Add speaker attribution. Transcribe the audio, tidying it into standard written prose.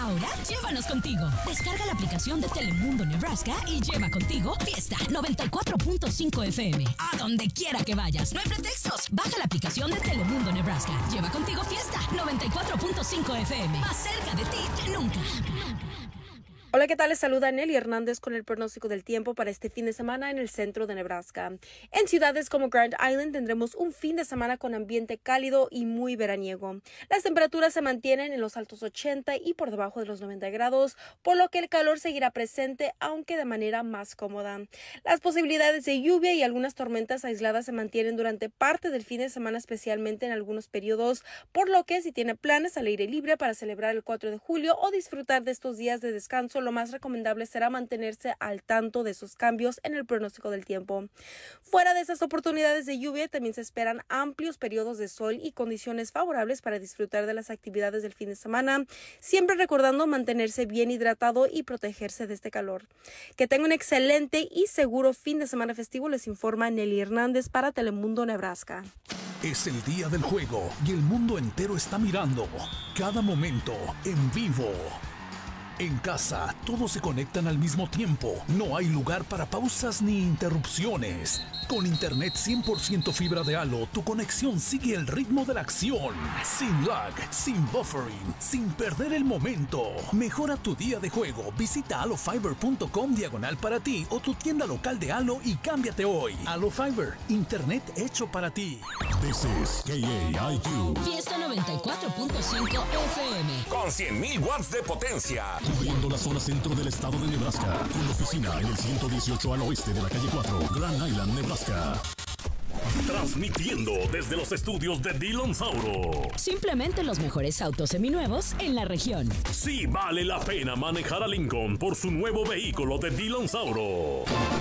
Speaker 1: Ahora, llévanos contigo. Descarga la aplicación de Telemundo Nebraska y lleva contigo Fiesta 94.5 FM. A donde quiera que vayas. No hay pretextos. Baja la aplicación de Telemundo Nebraska. Lleva contigo Fiesta 94.5 FM. Más cerca de ti que nunca.
Speaker 2: Hola, ¿qué tal? Les saluda Nelly Hernández con el pronóstico del tiempo para este fin de semana en el centro de Nebraska. En ciudades como Grand Island tendremos un fin de semana con ambiente cálido y muy veraniego. Las temperaturas se mantienen en los altos 80 y por debajo de los 90 grados, por lo que el calor seguirá presente, aunque de manera más cómoda. Las posibilidades de lluvia y algunas tormentas aisladas se mantienen durante parte del fin de semana, especialmente en algunos periodos, por lo que si tiene planes al aire libre para celebrar el 4 de julio o disfrutar de estos días de descanso, lo más recomendable será mantenerse al tanto de esos cambios en el pronóstico del tiempo. Fuera de esas oportunidades de lluvia, también se esperan amplios periodos de sol y condiciones favorables para disfrutar de las actividades del fin de semana, siempre recordando mantenerse bien hidratado y protegerse de este calor. Que tenga un excelente y seguro fin de semana festivo, les informa Nelly Hernández para Telemundo Nebraska.
Speaker 3: Es el día del juego y el mundo entero está mirando cada momento en vivo. En casa, todos se conectan al mismo tiempo. No hay lugar para pausas ni interrupciones. Con internet 100% fibra de Halo, tu conexión sigue el ritmo de la acción. Sin lag, sin buffering, sin perder el momento. Mejora tu día de juego. Visita halofiber.com/diagonal para ti o tu tienda local de Halo y cámbiate hoy. Halo Fiber, internet hecho para ti.
Speaker 4: This is KAIQ.
Speaker 1: Fiesta 94.5 FM.
Speaker 5: Con 100,000 watts de potencia.
Speaker 4: Cubriendo la zona centro del estado de Nebraska. Con oficina en el 118 al oeste de la calle 4, Grand Island, Nebraska.
Speaker 5: Transmitiendo desde los estudios de Dillon Sauro.
Speaker 1: Simplemente los mejores autos seminuevos en la región.
Speaker 5: Sí vale la pena manejar a Lincoln por su nuevo vehículo de Dillon Sauro.